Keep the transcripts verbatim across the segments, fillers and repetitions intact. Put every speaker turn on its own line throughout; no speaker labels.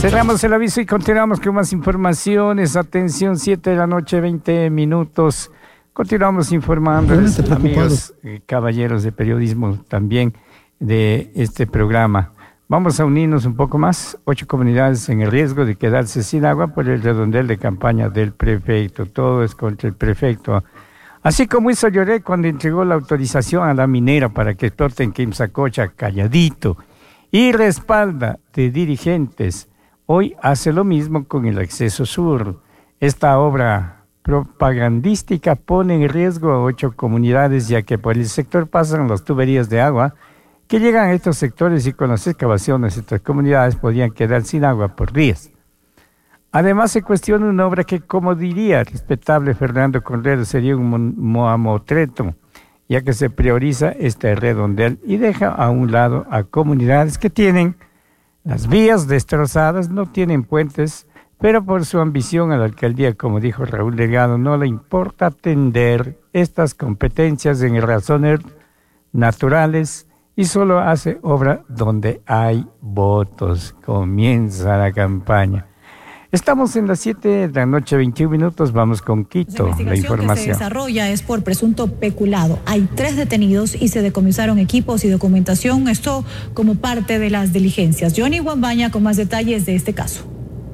Cerramos el aviso y continuamos con más informaciones. Atención, siete de la noche, veinte minutos. Continuamos informándoles, amigos, eh, caballeros de periodismo también de este programa. Vamos a unirnos un poco más. Ocho comunidades en el riesgo de quedarse sin agua por el redondel de campaña del prefecto. Todo es contra el prefecto. Así como hizo Lloré cuando entregó la autorización a la minera para que explote en Quimsacocha, calladito, y respalda de dirigentes. Hoy hace lo mismo con el acceso sur. Esta obra propagandística pone en riesgo a ocho comunidades, ya que por el sector pasan las tuberías de agua que llegan a estos sectores y con las excavaciones estas comunidades podrían quedar sin agua por días. Además se cuestiona una obra que, como diría el respetable Fernando Correro, sería un mamotreto, ya que se prioriza este redondel y deja a un lado a comunidades que tienen las vías destrozadas, no tienen puentes, pero por su ambición a la alcaldía, como dijo Raúl Delgado, no le importa atender estas competencias en razones naturales y solo hace obra donde hay votos. Comienza la campaña. Estamos en las siete de la noche, veintiún minutos, vamos con Quito, la,
la información que se desarrolla es por presunto peculado. Hay tres detenidos y se decomisaron equipos y documentación, esto como parte de las diligencias. Johnny Guambaña con más detalles de este caso.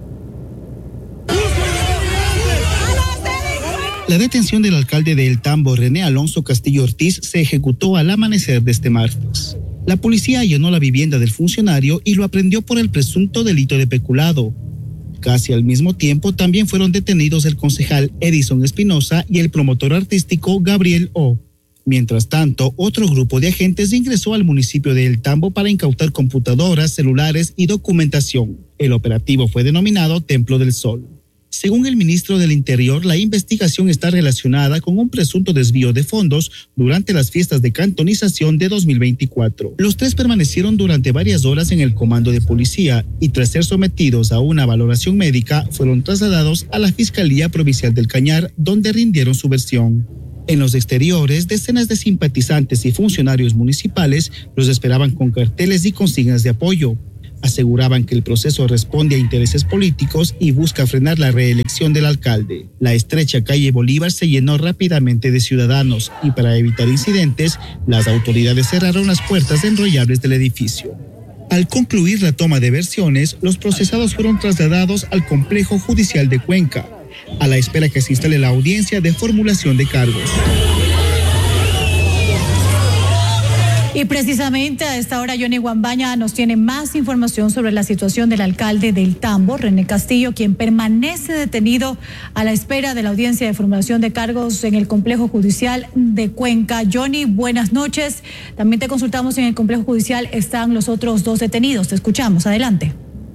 La detención del alcalde de El Tambo, René Alonso Castillo Ortiz, se ejecutó al amanecer de este martes. La policía allanó la vivienda del funcionario y lo aprehendió por el presunto delito de peculado. Casi al mismo tiempo también fueron detenidos el concejal Edison Espinosa y el promotor artístico Gabriel O. Mientras tanto, otro grupo de agentes ingresó al municipio de El Tambo para incautar computadoras, celulares y documentación. El operativo fue denominado Templo del Sol. Según el ministro del Interior, la investigación está relacionada con un presunto desvío de fondos durante las fiestas de cantonización de dos mil veinticuatro. Los tres permanecieron durante varias horas en el comando de policía y tras ser sometidos a una valoración médica, fueron trasladados a la Fiscalía Provincial del Cañar, donde rindieron su versión. En los exteriores, decenas de simpatizantes y funcionarios municipales los esperaban con carteles y consignas de apoyo. Aseguraban que el proceso responde a intereses políticos y busca frenar la reelección del alcalde. La estrecha calle Bolívar se llenó rápidamente de ciudadanos y para evitar incidentes, las autoridades cerraron las puertas enrollables del edificio. Al concluir la toma de versiones, los procesados fueron trasladados al complejo judicial de Cuenca, a la espera que se instale la audiencia de formulación de cargos.
Y precisamente a esta hora Johnny Guambaña nos tiene más información sobre la situación del alcalde del Tambo, René Castillo, quien permanece detenido a la espera de la audiencia de formulación de cargos en el complejo judicial de Cuenca. Johnny, buenas noches. También te consultamos, en el complejo judicial están los otros dos detenidos. Te escuchamos, adelante.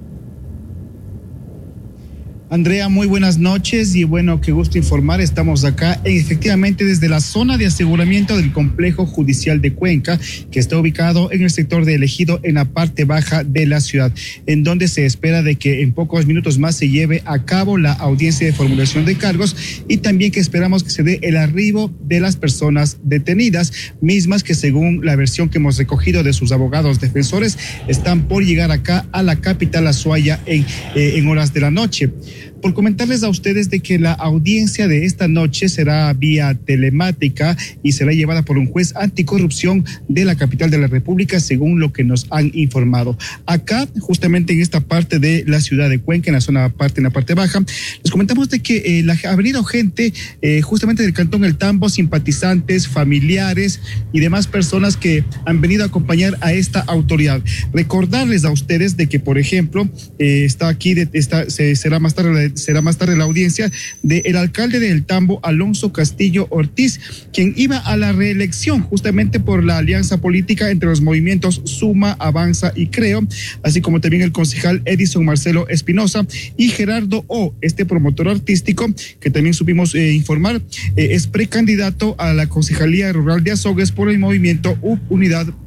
Andrea, muy buenas noches y bueno, qué gusto informar. Estamos acá efectivamente desde la zona de aseguramiento del complejo judicial de Cuenca, que está ubicado en el sector de Ejido, en la parte baja de la ciudad, en donde se espera de que en pocos minutos más se lleve a cabo la audiencia de formulación de cargos y también que esperamos que se dé el arribo de las personas detenidas, mismas que según la versión que hemos recogido de sus abogados defensores, están por llegar acá a la capital Azuaya en, eh, en horas de la noche. Por comentarles a ustedes de que la audiencia de esta noche será vía telemática y será llevada por un juez anticorrupción de la capital de la República, según lo que nos han informado. Acá, justamente en esta parte de la ciudad de Cuenca, en la zona parte, en la parte baja, les comentamos de que eh, la, ha venido gente eh, justamente del Cantón El Tambo, simpatizantes, familiares y demás personas que han venido a acompañar a esta autoridad. Recordarles a ustedes de que, por ejemplo, eh, está aquí, de, está, se, será más tarde será más tarde la audiencia del alcalde de El Tambo, Alonso Castillo Ortiz, quien iba a la reelección justamente por la alianza política entre los movimientos Suma, Avanza y Creo, así como también el concejal Edison Marcelo Espinosa y Gerardo O, este promotor artístico que también supimos eh, informar, eh, es precandidato a la concejalía rural de Azogues por el movimiento U P, Unidad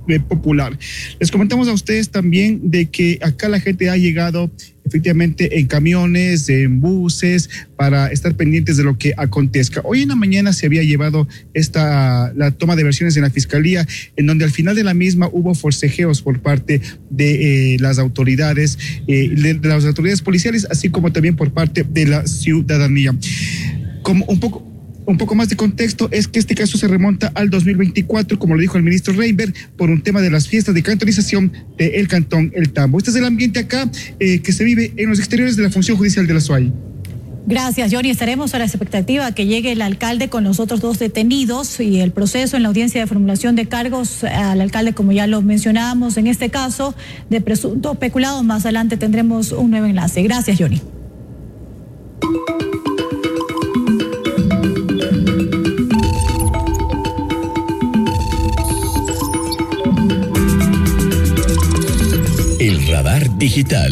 eh, popular. Les comentamos a ustedes también de que acá la gente ha llegado efectivamente en camiones, en buses, para estar pendientes de lo que acontezca. Hoy en la mañana se había llevado esta la toma de versiones en la Fiscalía, en donde al final de la misma hubo forcejeos por parte de eh, las autoridades, eh, de, de las autoridades policiales, así como también por parte de la ciudadanía. Como un poco Un poco más de contexto es que este caso se remonta al dos mil veinticuatro, como lo dijo el ministro Reinberg, por un tema de las fiestas de cantonización del Cantón El Tambo. Este es el ambiente acá eh, que se vive en los exteriores de la función judicial de la S U A Y.
Gracias, Johnny. Estaremos a la expectativa que llegue el alcalde con los otros dos detenidos y el proceso en la audiencia de formulación de cargos al alcalde, como ya lo mencionábamos, en este caso de presunto peculado. Más adelante tendremos un nuevo enlace. Gracias, Johnny.
El radar digital.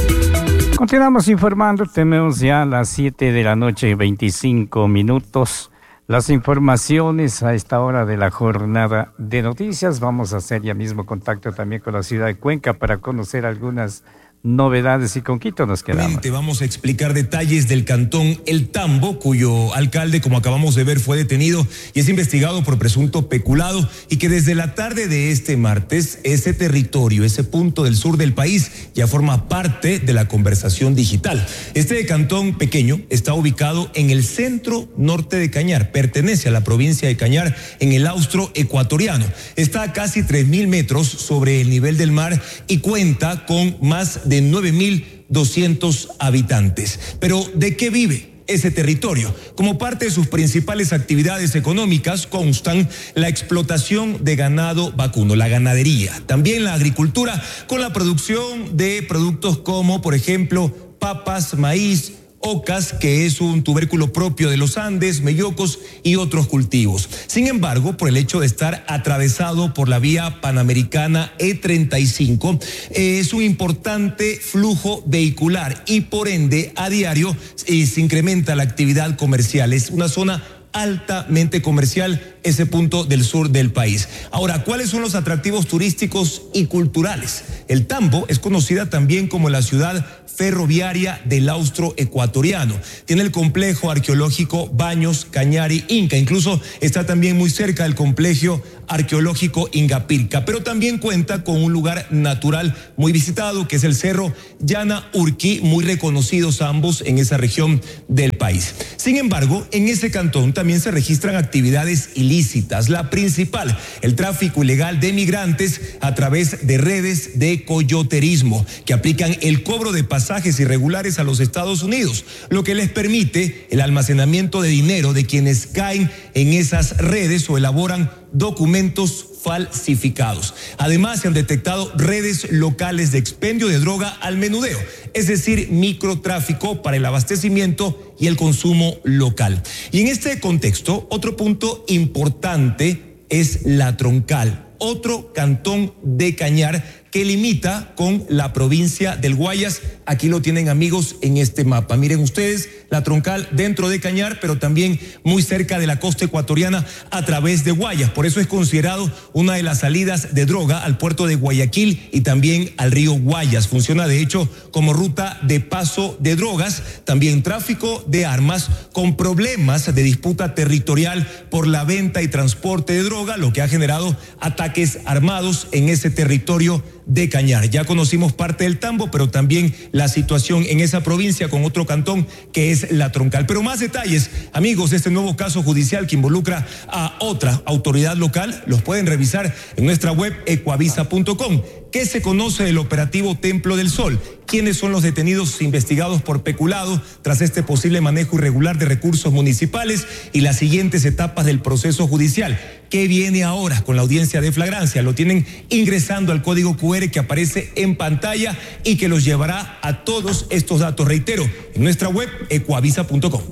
Continuamos informando, tenemos ya las siete de la noche, veinticinco minutos. Las informaciones a esta hora de la jornada de noticias. Vamos a hacer ya mismo contacto también con la ciudad de Cuenca para conocer algunas novedades y con Quito nos quedamos.
Vamos a explicar detalles del cantón El Tambo, cuyo alcalde, como acabamos de ver, fue detenido y es investigado por presunto peculado, y que desde la tarde de este martes ese territorio, ese punto del sur del país, ya forma parte de la conversación digital. Este cantón pequeño está ubicado en el centro norte de Cañar, pertenece a la provincia de Cañar en el austro ecuatoriano. Está a casi tres mil metros sobre el nivel del mar y cuenta con más de nueve mil doscientos habitantes. Pero ¿de qué vive ese territorio? Como parte de sus principales actividades económicas constan la explotación de ganado vacuno, la ganadería, también la agricultura, con la producción de productos como, por ejemplo, papas, maíz, ocas, que es un tubérculo propio de los Andes, mellocos y otros cultivos. Sin embargo, por el hecho de estar atravesado por la vía panamericana E treinta y cinco, eh, es un importante flujo vehicular y por ende a diario eh, se incrementa la actividad comercial. Es una zona altamente comercial, ese punto del sur del país. Ahora, ¿cuáles son los atractivos turísticos y culturales? El Tambo es conocida también como la ciudad ferroviaria del austro ecuatoriano. Tiene el complejo arqueológico Baños, Cañari, Inca. Incluso está también muy cerca del complejo arqueológico Ingapirca, pero también cuenta con un lugar natural muy visitado, que es el Cerro Llana Urquí, muy reconocidos ambos en esa región del país. Sin embargo, en ese cantón también se registran actividades ilícitas. La principal, el tráfico ilegal de migrantes a través de redes de coyoterismo, que aplican el cobro de pasajes irregulares a los Estados Unidos, lo que les permite el almacenamiento de dinero de quienes caen en esas redes o elaboran documentos falsificados. Además, se han detectado redes locales de expendio de droga al menudeo, es decir, microtráfico para el abastecimiento y el consumo local. Y en este contexto, otro punto importante es La Troncal, otro cantón de Cañar que limita con la provincia del Guayas. Aquí lo tienen, amigos, en este mapa. Miren ustedes, La Troncal dentro de Cañar, pero también muy cerca de la costa ecuatoriana a través de Guayas. Por eso es considerado una de las salidas de droga al puerto de Guayaquil y también al río Guayas. Funciona, de hecho, como ruta de paso de drogas, también tráfico de armas, con problemas de disputa territorial por la venta y transporte de droga, lo que ha generado ataques armados en ese territorio de Cañar. Ya conocimos parte del Tambo, pero también la situación en esa provincia con otro cantón que es La Troncal. Pero más detalles, amigos, de este nuevo caso judicial que involucra a otra autoridad local, los pueden revisar en nuestra web ecuavisa punto com. ¿Qué se conoce del operativo Templo del Sol? ¿Quiénes son los detenidos investigados por peculado tras este posible manejo irregular de recursos municipales y las siguientes etapas del proceso judicial? ¿Qué viene ahora con la audiencia de flagrancia? Lo tienen ingresando al código cu erre que aparece en pantalla y que los llevará a todos estos datos. Reitero, en nuestra web ecuavisa punto com.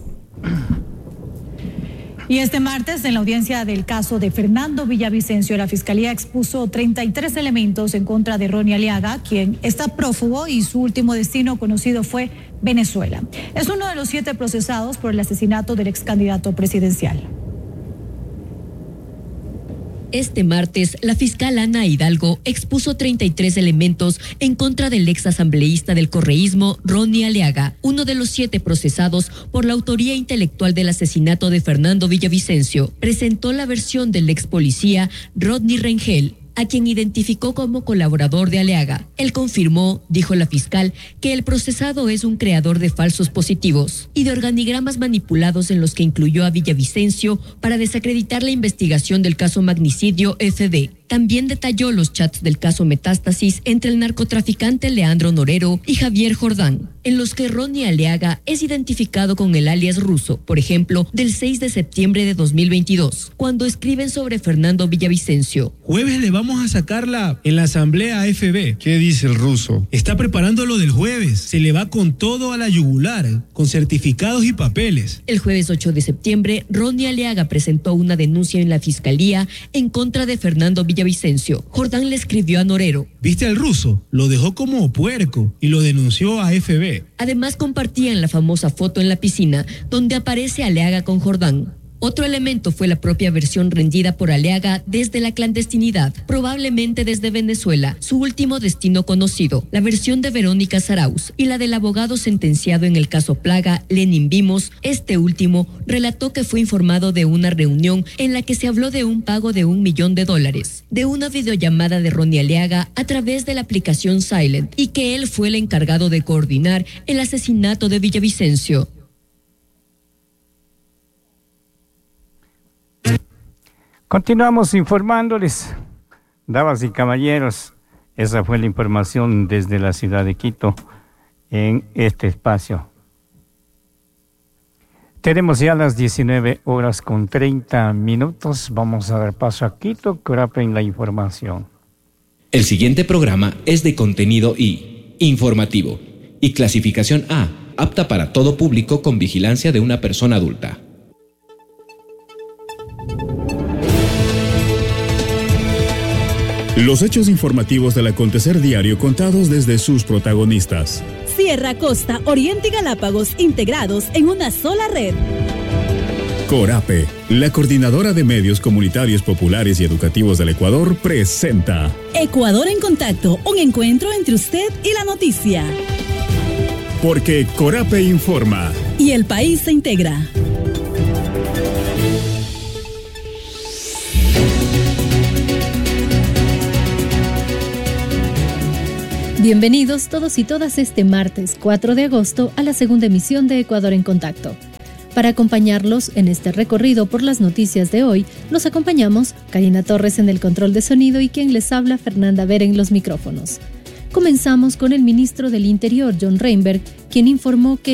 Y este martes, en la audiencia del caso de Fernando Villavicencio, la Fiscalía expuso treinta y tres elementos en contra de Ronnie Aliaga, quien está prófugo y su último destino conocido fue Venezuela. Es uno de los siete procesados por el asesinato del ex candidato presidencial.
Este martes, la fiscal Ana Hidalgo expuso treinta y tres elementos en contra del ex asambleísta del correísmo, Ronnie Aliaga, uno de los siete procesados por la autoría intelectual del asesinato de Fernando Villavicencio. Presentó la versión del ex policía Rodney Rengel, a quien identificó como colaborador de Aliaga. Él confirmó, dijo la fiscal, que el procesado es un creador de falsos positivos y de organigramas manipulados en los que incluyó a Villavicencio para desacreditar la investigación del caso Magnicidio F D. También detalló los chats del caso Metástasis entre el narcotraficante Leandro Norero y Javier Jordán, en los que Ronnie Aliaga es identificado con el alias ruso, por ejemplo, del seis de septiembre de dos mil veintidós, cuando escriben sobre Fernando Villavicencio.
Jueves le vamos a sacarla en la asamblea F B.
¿Qué dice el ruso?
Está preparando lo del jueves. Se le va con todo a la yugular, con certificados y papeles.
El jueves ocho de septiembre, Ronnie Aliaga presentó una denuncia en la fiscalía en contra de Fernando Villavicencio. Jordán le escribió a Norero.
¿Viste al ruso? Lo dejó como puerco y lo denunció a F B.
Además compartían la famosa foto en la piscina donde aparece Aliaga con Jordán. Otro elemento fue la propia versión rendida por Aliaga desde la clandestinidad, probablemente desde Venezuela, su último destino conocido, la versión de Verónica Zarauz y la del abogado sentenciado en el caso Plaga, Lenin Vimos. Este último relató que fue informado de una reunión en la que se habló de un pago de un millón de dólares, de una videollamada de Ronnie Aliaga a través de la aplicación Silent, y que él fue el encargado de coordinar el asesinato de Villavicencio.
Continuamos informándoles, damas y caballeros, esa fue la información desde la ciudad de Quito en este espacio. Tenemos ya las diecinueve horas con treinta minutos, vamos a dar paso a Quito, Corape en la información.
El siguiente programa es de contenido I, informativo, y clasificación A, apta para todo público con vigilancia de una persona adulta.
Los hechos informativos del acontecer diario contados desde sus protagonistas.
Sierra, Costa, Oriente y Galápagos integrados en una sola red.
Corape, la coordinadora de medios comunitarios populares y educativos del Ecuador, presenta
Ecuador en Contacto, un encuentro entre usted y la noticia.
Porque Corape informa.
Y el país se integra. Bienvenidos todos y todas este martes cuatro de agosto a la segunda emisión de Ecuador en Contacto. Para acompañarlos en este recorrido por las noticias de hoy, los acompañamos Karina Torres en el control de sonido y quien les habla, Fernanda Vera, en los micrófonos. Comenzamos con el ministro del Interior, John Reinberg, quien informó que